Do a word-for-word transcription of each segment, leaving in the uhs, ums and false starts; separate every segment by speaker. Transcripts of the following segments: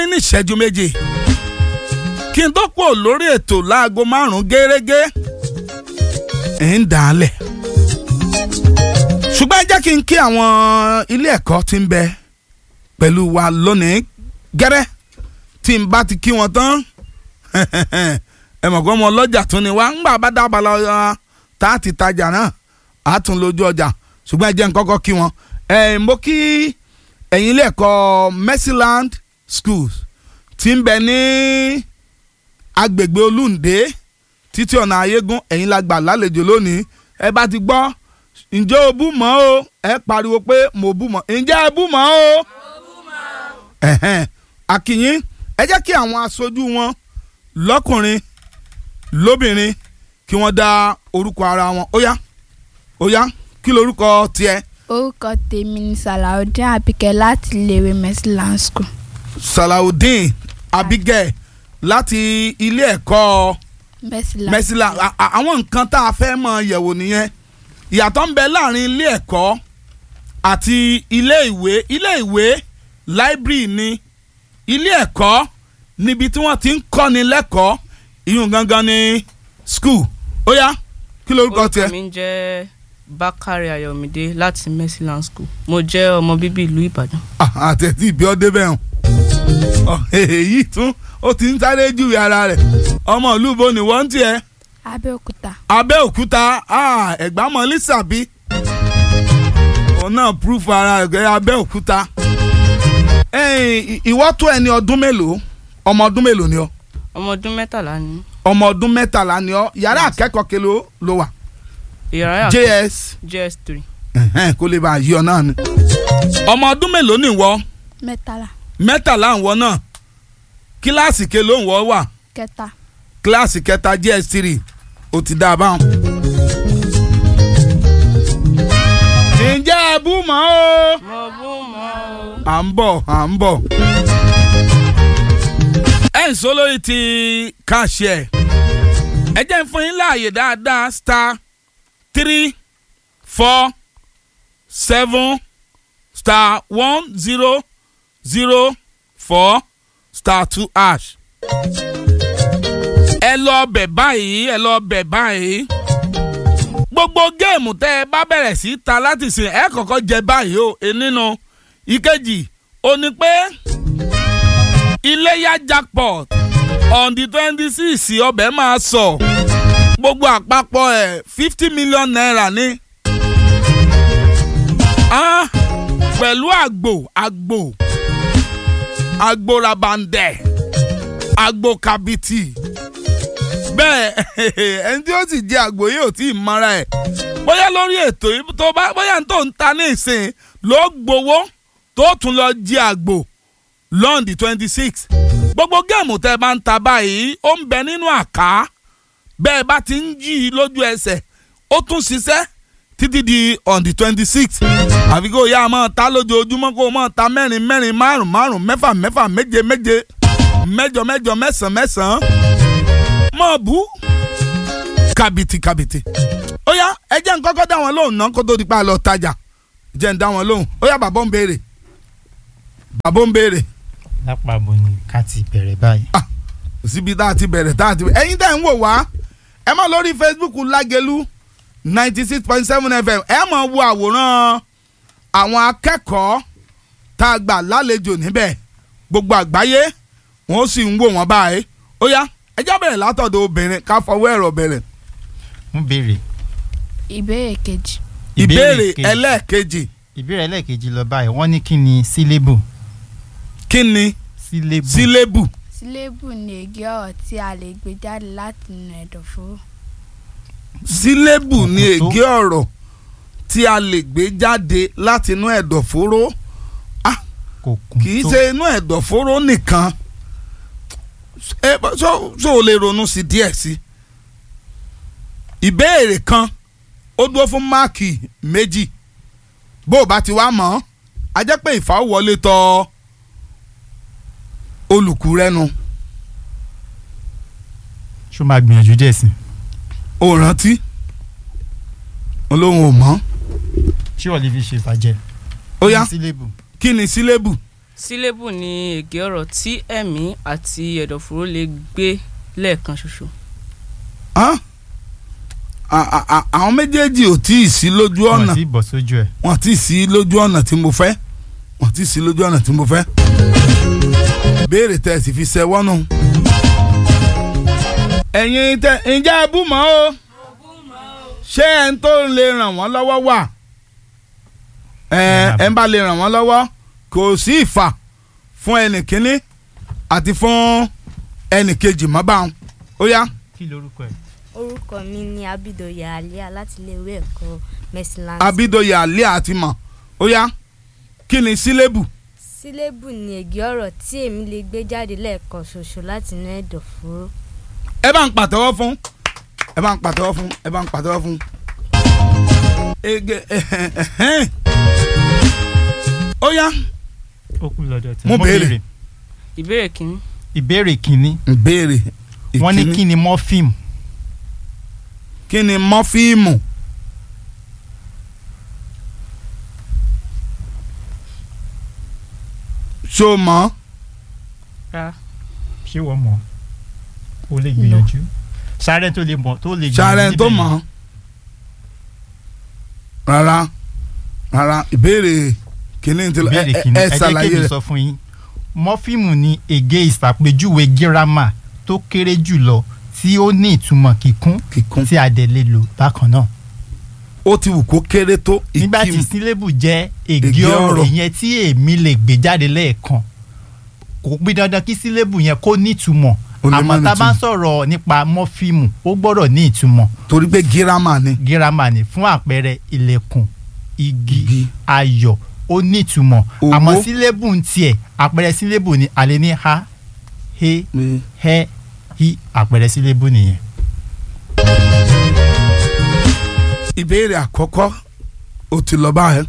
Speaker 1: ní ìṣẹ́jú méje kí n tó kúrò lórí ètò láago márùn-ún gẹ́rẹ́gẹ́ ẹ̀ ń dà á lẹ̀ ṣùgbọ́n ẹ jẹ́ kí n kí àwọn ilé ẹ̀kọ́ tí ń bẹ pẹ̀lú wa lónìí gẹ́rẹ́ tí n bá ti kí wọn tán ẹ mọ̀ kọ́ ọmọ ọlọ́jà tún ni wá ńgbà bá dábàá lọ tá a ti tajà náà a tún lójú ọjà ṣùgbọ́n ẹ jẹ́ n kọ́kọ́ kí wọn ẹ mo kí ẹ̀yin ilé ẹ̀kọ́ Mercyland Schools tí ń bẹ ní agbègbè Olúndé títí ọ̀nà Ayégún ẹ̀yin la gbà lálejò lónìí ẹ bá ti gbọ́ ǹjẹ́ o bú mọ́ o ẹ pariwo pé mo bú mọ́ ǹjẹ́ ẹ bú mọ́ o ẹ̀hẹ́n akínyín ẹ jẹ́ kí àwọn aṣojú wọn lọ́kùnrin lóbìnrin kí wọ́n dá orúkọ ara wọn ó yá ó yá kí lorúkọ tiẹ̀.
Speaker 2: orúkọ tèmi ni Salaudeen Abike láti iléèwé Mercyland School.
Speaker 1: Salaudeen Abike láti ilé ẹ̀kọ́ Mercyland. àwọn nǹkan tá a fẹ́ mọ̀ yẹ̀wò nìyẹn ìyàtọ̀ ń bẹ láàrin ilé ẹ̀kọ́ àti ilé ìwé ilé ìwé library ni ilé ẹ̀kọ́ níbi tí wọ́n ti ń kọ́ni lẹ́kọ̀ọ́ ìyún gangan ní school ó yá kí lorúkọ tiẹ̀.
Speaker 3: orúkọ mi ń jẹ́ Bákàrè Ayọ̀mídé láti Mercyland School mo jẹ́ ọmọ bíbí ìlú Ìbàdàn.
Speaker 1: àtẹ̀tí ìbí ọdẹ bẹ́ẹ̀ hàn èyí tún ó ti ń sáré júwe ara rẹ̀ ọmọ ìlú bo ni wọ́n ń tiẹ̀.
Speaker 2: Abẹ́òkúta.
Speaker 1: Abẹ́òkúta ẹ̀gbámọ̀ lísàbí òun náà proof ara rẹ̀ Abẹ́òkúta. ìwọ tó ẹni ọdún mélòó ọmọ ọdún mélòó ni ọ.
Speaker 3: ọmọ ọdún mẹ́tàlá ni.
Speaker 1: ọmọ ọdún mẹ́tàlá ni ọ yàrá akẹ́kọ̀ọ́ kelo ló wà.
Speaker 3: yàrá
Speaker 1: J S.
Speaker 3: J S three.
Speaker 1: kó lè bá a yí ọ náà ni. ọmọ ọdún mélòó ni ìwọ.
Speaker 2: mẹ́tàlá.
Speaker 1: mẹ́tàlá ìwọ náà kíláàsì kelo ìwọ wà.
Speaker 2: kẹta.
Speaker 1: kíláàsì kẹta J S three ó ti dá a báwọn. ǹjẹ́ ẹ bú mọ́ o.
Speaker 3: mo bú mọ́ o.
Speaker 1: à ń bọ̀ à ń bọ̀. ẹ ń sọ lórí ti káàṣì ẹ̀ ẹ jẹ́ ń fún yín láàyè dáadáa star three four seven star one zero zero four star two hash. ẹ lọ bẹ̀ báyìí ẹ lọ bẹ̀ báyìí gbogbo géèmù tẹ́ ẹ bá bẹ̀rẹ̀ sí ta láti sìn ẹ kọ́kọ́ jẹ báyìí o nínú ìkejì ó ní pé iléyá jackpot on the twenty six ọbẹ̀ máa sọ gbogbo àpapọ̀ ẹ̀ fifty million naira ní ah, pẹ̀lú àgbò àgbò àgbò rabandẹ̀ àgbò kabiti bẹ́ẹ̀ ẹni tí ó sì jẹ àgbò yìí ò tí ì mara ẹ̀ bóyá lórí ètò yìí tó bá bóyá tó ń ta ní ìsìn ló gbowó tó tún lọ jẹ àgbò lọ́ndì twenty six gbogbo géèmù tẹ́ ẹ bá ń ta báyìí ó ń bẹ nínú àká bẹ́ẹ̀ bá ti ń jí i lójú ẹsẹ̀ ó tún ṣiṣẹ́ títí di on the twenty six àfi kó yá máa ta lójoojúmọ́ kó máa ta mẹ́rin mẹ́rin márùn márùn mẹ́fà mẹ́fà méje méje mẹ́jọ mẹ́jọ mẹ́sàn mẹ́sàn mọ̀ bú kàbìtì kàbìtì ó yá ẹ jẹ́ n kọ́kọ́ dá wọn lóhùn náà kó tó di pa lọ tajà jẹ́ n dá wọn lóhùn ó yá bàbá ń béèrè bàbá ń béèrè.
Speaker 4: lápá bo ni ká ti bẹ̀rẹ̀ báyìí.
Speaker 1: ah síbi tá a ti bẹ̀rẹ̀ tá a ti bẹ̀rẹ̀ ẹ̀yin tẹ́ ń wò wá ẹ má lórí Facebook Lágelú ninety six point seven F M ẹ máa wo àwòrán àwọn akẹ́kọ̀ọ́ tá a gbà lálejò níbẹ̀ gbogbo àgbáyé wọ́n sì ń wò wọ́n báyìí ó yá ẹ já bẹ̀rẹ̀ látọ̀dọ̀ obìnrin ká fọwọ́ ẹ̀rọ bẹ̀rẹ̀.
Speaker 4: ń béèrè.
Speaker 2: ìbéèrè kejì.
Speaker 1: ìbéèrè ẹlẹ́ẹ̀kejì.
Speaker 4: ìbéèrè ẹlẹ́ẹ̀kejì lọ báyìí wọ́n ní kí ni sílébù.
Speaker 1: kí ni
Speaker 4: sílébù.
Speaker 1: sílébù.
Speaker 2: sílébù ni ègé ọ̀rọ̀ tí a lè gbé jáde láti inú ẹ̀dọ̀fóró.
Speaker 1: sílébù ni ègé ọ̀rọ̀ tí a lè gbé jáde láti inú ẹ̀dọ̀fóró ah kì í ṣe inú ẹ̀dọ̀fóró nìkan ẹ ṣó o lè ronú sí díẹ̀ sí ìbéèrè kan ó dúró fún máàkì méjì bó o bá ti wá mọ̀ á jẹ́ pé ìfàwọ́lé tọ́ olùkú rẹ nu.
Speaker 4: ṣó máa gbìyànjú díẹ̀ sí.
Speaker 1: o rántí olóhùn ò mọ̀.
Speaker 4: ṣé wọ́n lè fi ṣe ìfàjẹ́.
Speaker 1: ó yá
Speaker 4: sílébù.
Speaker 1: kí ni sílébù.
Speaker 3: sílébù ni ègé ọ̀rọ̀ tí ẹ̀mí àti ẹ̀dọ̀fóró lè gbé lẹ́ẹ̀kan ṣoṣo.
Speaker 1: Hàn? À- à- à- àwọn méjèèjì ò tí ì sí lójú ọ̀nà
Speaker 4: wọ́n ti bọ̀ sójú ẹ̀.
Speaker 1: wọ́n ti sí lójú ọ̀nà tí mo fẹ́ wọ́n ti sí lójú ọ̀nà tí mo fẹ́ béèrè tẹ́ ẹ sì fi ṣe wọ́nù. ẹ̀yin tẹ ǹjẹ́ ẹ bú mọ́ o ṣé ẹ̀ ń tó lè ràn wọ́n lọ́wọ́ wà ẹ̀ ẹ̀ ń bá lè ràn wọ́n lọ́wọ́ kò sí ìfà fún ẹnì kínní àti fún ẹnì kejì mọ́ bá wọn ó yá.
Speaker 4: kí lorúkọ ẹ̀.
Speaker 5: orúkọ mi ni Abidoye Alia láti iléèwé ẹ̀kọ́ Mercyland.
Speaker 1: Abidoye Alia àti mọ̀ ó yá kí ni sílébù.
Speaker 5: sílébù ni ègé ọ̀rọ̀ tí èmi lè gbé jáde lẹ́ẹ̀kan ṣoṣo láti inú ẹ̀dọ̀fóró.
Speaker 1: ẹ bá ń pàtẹ́wọ́ fún ẹ bá ń pàtẹ́wọ́ fún ẹ bá ń pàtẹ́wọ́ fún. ege ẹhẹn ó yá
Speaker 4: ó kú lọ́dọ̀ tí
Speaker 1: Mo béèrè.
Speaker 3: ìbéèrè kìíní.
Speaker 4: ìbéèrè kìíní
Speaker 1: ìbéèrè
Speaker 4: wọ́n ní
Speaker 1: ìkíní.
Speaker 4: kí ni morpheme.
Speaker 1: kí ni mọ́fíìmù. ṣó mọ̀
Speaker 3: ra
Speaker 4: ṣé wọ́n mọ̀ ó lè gbìyànjú. sáré tó lè mọ̀ tó lè gbìyànjú.
Speaker 1: ṣàrẹ̀ tó
Speaker 4: níbẹ̀
Speaker 1: mọ̀
Speaker 4: yẹn.
Speaker 1: rárá rárá ìbéèrè kìíní ti lọ ẹ
Speaker 4: ìbéèrè
Speaker 1: ẹ
Speaker 4: kìíní
Speaker 1: ẹ
Speaker 4: ẹ jẹ́
Speaker 1: ṣàlàyé
Speaker 4: kí mi
Speaker 1: rẹ̀.
Speaker 4: sọ fún yín. morpheme ni ègé ìṣàpèjúwe gírámà tó kéré jùlọ tí ó ní ìtumọ̀ kíkún
Speaker 1: kíkún
Speaker 4: tí a dẹ̀ lè lò bákan náà.
Speaker 1: ó ti wù kó kéré tó
Speaker 4: nígbà tí
Speaker 1: ìkíni.
Speaker 4: sílébù jẹ́ ègé
Speaker 1: Ègé ọ̀rọ̀.
Speaker 4: ọ̀rọ̀ ìyẹn tí èmi lè gbé jáde lẹ́ẹ̀kan kò pín dandan kí sílébù yẹn kó ní ìtumọ̀
Speaker 1: Ó lè má
Speaker 4: àmọ́
Speaker 1: ní
Speaker 4: tá a bá ń
Speaker 1: ìtumọ̀.
Speaker 4: sọ̀rọ̀ nípa mọ́fíìmù ó gbọ́dọ̀ ní ìtumọ̀.
Speaker 1: torí pé gírámà ni.
Speaker 4: gírámà ni fún àpẹẹrẹ ilẹ̀kùn igi
Speaker 1: Igi.
Speaker 4: ayọ̀ ó ní ìtumọ̀
Speaker 1: Owó.
Speaker 4: àmọ́ sílébù ń tiẹ̀ àpẹẹrẹ sílébù ni alẹ́ ní ha he hẹ́ hi àpẹẹrẹ sílébù nìyẹn.
Speaker 1: ìbéèrè àkọ́kọ́ ó ti lọ báyẹn.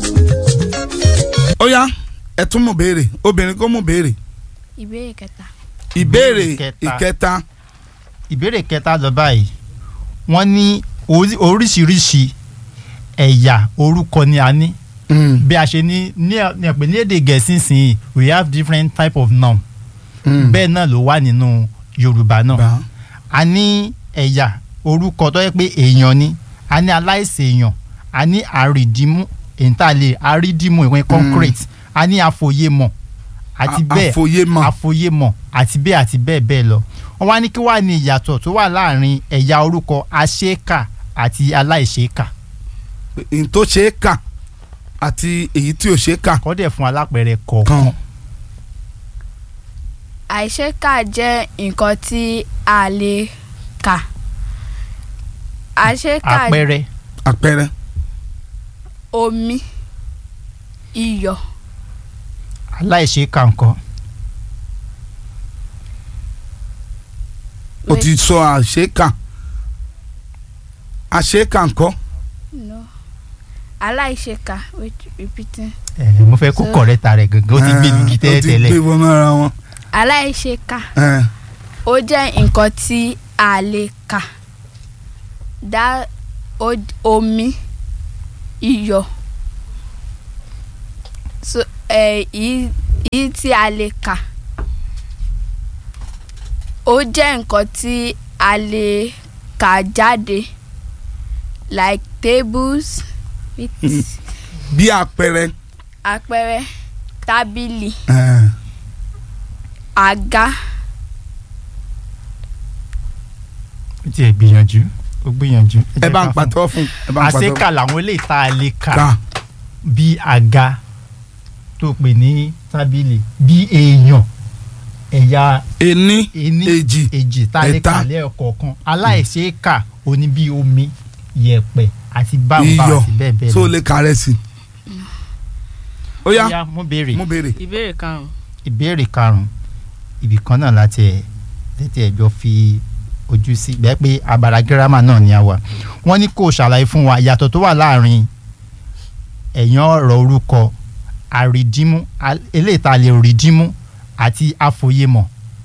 Speaker 1: ó yá ẹ tún mú béèrè obìnrin kó mú béèrè.
Speaker 2: ìbéèrè kẹta.
Speaker 1: ìbéèrè
Speaker 4: Ìkẹta.
Speaker 1: ìkẹta.
Speaker 4: ìbéèrè kẹta lọ báyìí wọ́n ní orí- oríṣiríṣi ẹ̀yà orúkọ ni a ní
Speaker 1: Mm,
Speaker 4: bí a ṣe ní ní ní ọ̀pẹ ní èdè gẹ̀ẹ́sì sìn we have different type of noun
Speaker 1: mm.
Speaker 4: bẹ́ẹ̀ náà ló wà nínú yorùbá náà
Speaker 1: Bá.
Speaker 4: a ní ẹ̀yà orúkọ tó yẹ pé èèyàn ni a ní aláìsèèyàn a ní àrídìmú ìntàlẹ̀ àrídìmú ìwé concrete a ní àfòyémọ̀ àti
Speaker 1: A-
Speaker 4: bẹ́ẹ̀
Speaker 1: àfòyémọ̀.
Speaker 4: àfòyémọ̀ àti bẹ́ẹ̀ àti bẹ́ẹ̀ bẹ́ẹ̀ lọ wọ́n wá ní kí wàá ní ìyàtọ̀ tó wà láàrin ẹ̀yà orúkọ aṣeékà àti aláìṣeékà
Speaker 1: n tó ṣe é kà àti èyí tí ò ṣe é kà
Speaker 4: kọ́dẹ̀ fún alápẹ̀rẹ̀ kọ̀ọ̀kan.
Speaker 1: kan.
Speaker 2: àìṣeékà jẹ́ nǹkan tí a lè kà. àìṣeékà
Speaker 4: àpẹẹrẹ
Speaker 1: àpẹẹrẹ
Speaker 2: omi iyọ̀
Speaker 4: aláìṣeékà nǹkan
Speaker 1: o ti sọ àṣekà àṣekà ńkọ́.
Speaker 2: no aláìṣeékà wait repeating
Speaker 4: ẹ mo fẹ́ kó
Speaker 2: So-
Speaker 4: kọ̀rẹ́ta rẹ̀ gangan ó ti gbé lùgì
Speaker 1: ó ti
Speaker 4: tẹ́lẹ̀tẹ́lẹ̀
Speaker 1: gbé wọn mọ́ra wọn.
Speaker 2: aláìṣeékà
Speaker 1: Eh,
Speaker 2: ó jẹ́ nǹkan tí a lè kà. dá o- omi iyọ̀ so ẹ̀ yìí yìí tí a lè kà ó jẹ́ nǹkan tí a lè kà jáde like tables with
Speaker 1: bí àpẹẹrẹ
Speaker 2: àpẹẹrẹ tábìlì
Speaker 1: eh,
Speaker 2: àga
Speaker 4: ó ti ẹ̀ gbìyànjú ó gbìyànjú.
Speaker 1: ẹ bá ń pàtẹ́wọ́ fún ẹ bá ń pàtẹ́wọ́
Speaker 4: àṣekà làwọn eléyìí tá a lè kà
Speaker 1: ká
Speaker 4: bí àga tó pè ní tábìlì bí èèyàn ẹ̀yà
Speaker 1: ení
Speaker 4: ení
Speaker 1: èjì
Speaker 4: èjì tá a lè
Speaker 1: ẹ̀ta.
Speaker 4: kà lẹ́ẹ̀kọ̀ọ̀kan aláìṣeékà oní bí omi yẹ̀pẹ̀ àti bámbá
Speaker 1: iyọ̀
Speaker 4: àti bẹ́ẹ̀ bẹ́ẹ̀
Speaker 1: tó
Speaker 4: lọ.
Speaker 1: lè kàrẹ́ sí. ó yá
Speaker 4: Ó yá, mú béèrè
Speaker 1: mú béèrè.
Speaker 3: ìbéèrè karùn-ún.
Speaker 4: ìbéèrè karùn-ún ibì kan náà láti ẹ̀ tètè ẹ̀jọ́ fi ojú sí bẹ́ẹ̀ pé abala gírámà náà ni a wà wọ́n ní kó ṣàlàyé fún wa ìyàtọ̀ tó wà láàrin ẹ̀yán ọ̀rọ̀ orúkọ àrídìmú al- eléyìí tá a lè rídìmú àti àfòyémọ̀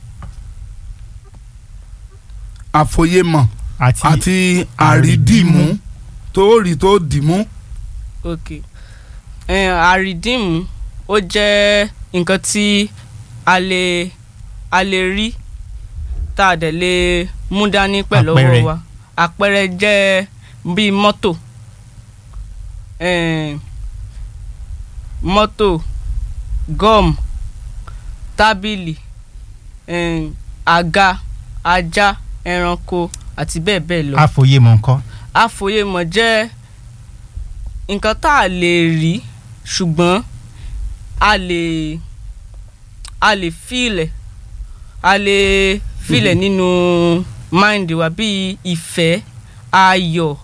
Speaker 1: àfòyémọ̀
Speaker 4: àti
Speaker 1: àti àrídìmú tó rí tó dìmú.
Speaker 3: ok eh, àrídìmú ó jẹ́ nǹkan tí a lè a lè rí tá a dẹ̀ lè mú dání pẹ̀lú ọwọ́ wa àpẹẹrẹ jẹ́ bíi mọ́tò eh, mọ́tò gum tábìlì eh, àga ajá ẹranko àti bẹ́ẹ̀ bẹ́ẹ̀ lọ.
Speaker 4: àfòyémọ̀ ńkọ́.
Speaker 3: àfòyémọ̀ jẹ́ nǹkan tá a lè rí ṣùgbọ́n a lè a lè fílẹ̀ a lè fílẹ̀ nínú mind wa bíi ìfẹ́ ayọ̀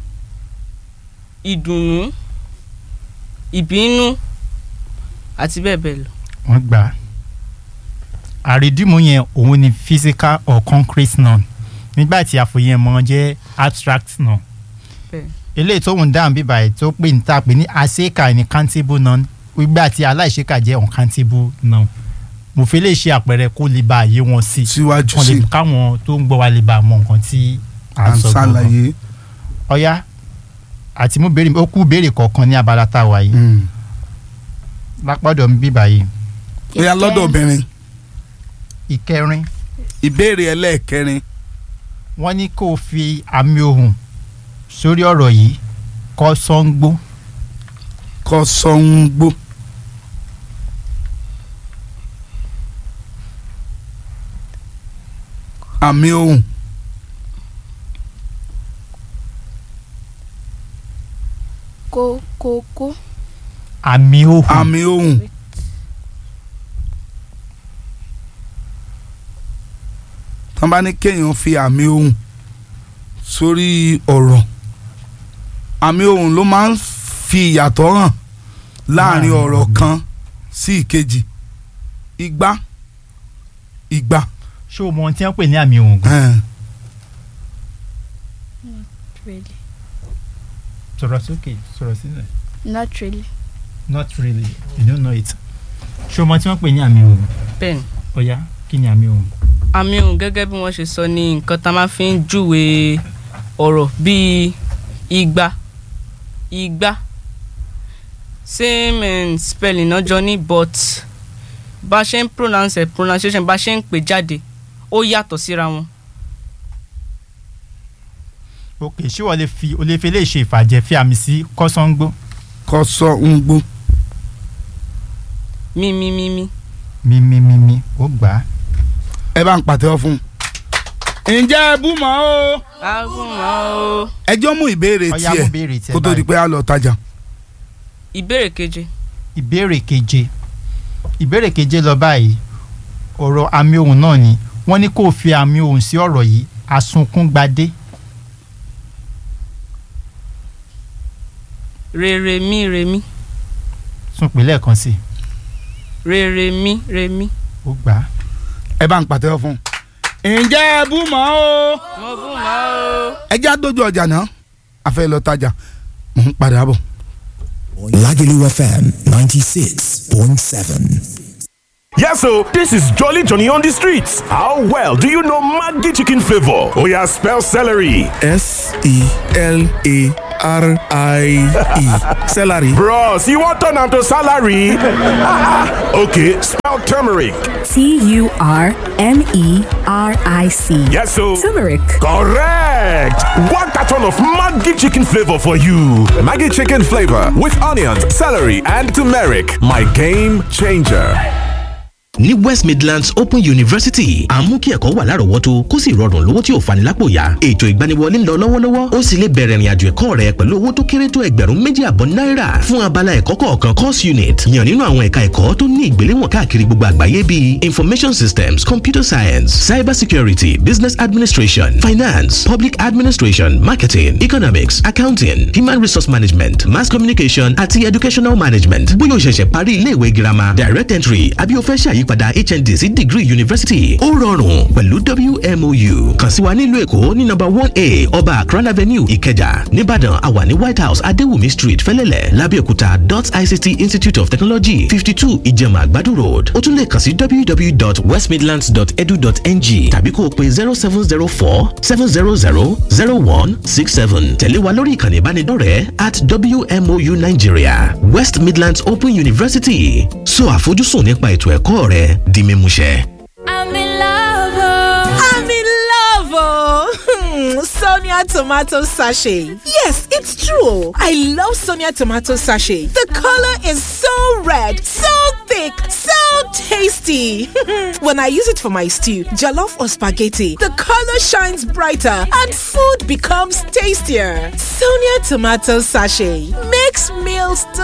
Speaker 3: ìdùnnú ìbínú àti bẹ́ẹ̀ bẹ́ẹ̀ lọ.
Speaker 4: wọ́n gbà á àrídìmú yẹn òun ni physical or concrete noun nígbà tí àfòyémọ̀ jẹ́ abstract noun. eléyìí tó ń dáhùn bíbá ẹ̀ tó pè ní ta pè ní àṣekà ní countable noun nígbà tí aláìṣekà jẹ́ uncountable noun. mo fi lè ṣe àpẹẹrẹ kó lè bá àyè wọn sí
Speaker 1: síwájú sí
Speaker 4: káwọn tó ń gbọ́ wa lè bá mọ nǹkan tí à ń sọ gbọ́ngàn. ọ̀yá àti mú béèrè ó kú béèrè kọ̀ọ̀kan ní abala tá a wà yìí lápọ̀dọ̀ ń bíbá yìí.
Speaker 1: ó yá lọ́dọ̀ obìnrin.
Speaker 4: ìkẹrin.
Speaker 1: ìbéèrè ẹlẹ́ẹ̀kẹrin.
Speaker 4: wọ́n ní kó o fi àmì ohùn sórí ọ̀rọ̀ yìí kọ́ sọ́ngbó.
Speaker 1: kọ́ sọ́ngbó. àmì ohùn.
Speaker 2: kó kó kó.
Speaker 4: àmì ohùn.
Speaker 1: àmì ohùn. tán bá ní kéèyàn fi àmì ohùn sórí ọ̀rọ̀ àmì ohùn ló máa ń fi ìyàtọ̀ hàn láàrin ọ̀rọ̀ kan sí ìkejì igba igba.
Speaker 4: ṣé o mọ ohun tí wọ́n pè ní àmì ohùn gan?
Speaker 2: Not really.
Speaker 4: sọ̀rọ̀ sókè sọ̀rọ̀ sílẹ̀.
Speaker 2: Not really.
Speaker 4: Not really you don't know it. ṣé o mọ tí wọ́n pè ní àmì ohùn?
Speaker 3: bẹ́ẹ̀ni.
Speaker 4: ọ̀yá kí ni àmì ohùn?
Speaker 3: àmì ohùn gẹ́gẹ́ bí wọ́n ṣe sọ ní nǹkan tá a máa fi ń júwe ọ̀rọ̀ bíi igba igba same um, spelling náà jọ ní but bá a ṣe ń pronounce pronunciation bá a ṣe ń pè jáde ó yàtọ̀ síra wọn.
Speaker 4: ok ṣé wọ́n lè fi o lè fi lè ṣe ìfàjẹ́ fi àmì sí kọ́sọ́ngbó.
Speaker 1: kọ́sọ́ngbó.
Speaker 3: mímí mímí.
Speaker 4: mímí mímí ó gbà á.
Speaker 1: ẹ bá ń pàtẹ́wọ́ fún un. ǹjẹ́ ẹ bú mọ́ o.
Speaker 3: a bú mọ́ o.
Speaker 1: ẹjọ́ mú ìbéèrè tiẹ̀ kó tó di pé a lọ tajà.
Speaker 3: ìbéèrè keje.
Speaker 4: ìbéèrè keje ìbéèrè keje lọ báyìí ọ̀rọ̀ àmì ohùn náà ni wọ́n ní kó o fi àmì ohùn sí ọ̀rọ̀ yìí asunkúngbadé.
Speaker 3: rere mi remi.
Speaker 4: tún pè lẹ́ẹ̀kan sí.
Speaker 3: rere mi remi.
Speaker 4: ó gbà á.
Speaker 1: ẹ bá ń pàtẹ́wọ́ fún un. ǹjẹ́ ẹ bú mọ́ o.
Speaker 3: mo bú mọ́ o.
Speaker 1: ẹ já dójú ọjà náà a fẹ́ lọ tajà mò ń padà bọ̀.
Speaker 6: Lagelu F M ninety-six point seven.
Speaker 7: Yes, so this is Jolly Johnny on the streets. How well do you know Maggi chicken flavor? Oh yeah, spell celery.
Speaker 8: S E L A R I E. Celery.
Speaker 7: Bros, you want turn am to salary? Okay, spell turmeric.
Speaker 9: T U R M E R I C.
Speaker 7: Yes, so
Speaker 9: turmeric.
Speaker 7: Correct. One carton of Maggi chicken flavor for you.
Speaker 10: Maggi chicken flavor with onions, celery, and turmeric. My game changer.
Speaker 11: ní West Midlands Open University à ń mú kí ẹ̀kọ́ wà lárọ̀ọ́wọ́tó kó sì rọrùn lówó tí ò fani lápò yá. ètò ìgbaniwọlé ń lọ lọ́wọ́lọ́wọ́ ó sì lè bẹ̀rẹ̀ ìrìnàjò ẹ̀kọ́ rẹ pẹ̀lú owó tó kéré tó ẹgbẹ̀rún méjì àbọ̀ náírà fún abala ẹ̀kọ́ kọ̀ọ̀kan course unit yàn nínú àwọn ẹ̀ka ẹ̀kọ́ tó ní ìgbéléwọ̀n káàkiri gbogbo àgbáyé bíi information systems, computer science, cyber security, business administration, finance, public administration, marketing, economics, accounting, human resource management, mass communication àti educational management. bóyá o ṣẹ̀ṣẹ̀ parí ilé ìwé girama direct entry àbí o fẹ́ ṣàyípadà ìyípadà H N D sí degree university ó rọrùn pẹ̀lú W M O U kàn sí wa nílùú Èkó ní number one A Ọba Akran Avenue Ìkẹjà. Nìbàdàn àwa ní White House Adéwùmí Street Fẹ́lẹ́lẹ̀. Lábẹ́òkúta dot I C T Institute of Technology fifty two Ìjẹ̀mà Àgbàdo Road. Ó tún lè kàn sí w w w dot west midlands dot edu dot n g tàbí kó o pe zero seven zero four seven zero zero zero one six seven. Tẹ̀lé wa lórí ìkànnì ìbánidọ́rẹ̀ẹ́ at W M O U Nigeria. West Midlands Open University. So àfojúsùn nípa ètò ẹ̀kọ́ rẹ di mímúṣẹ.
Speaker 12: I'm in love. Oh. I'm in love. Oh. Sonia tomato sachet. Yes, it's true. I love Sonia tomato sachet. The color is so red, so thick, so tasty. When I use it for my stew, jollof or spaghetti, the color shines brighter and food becomes tastier. Sonia tomato sachet makes meals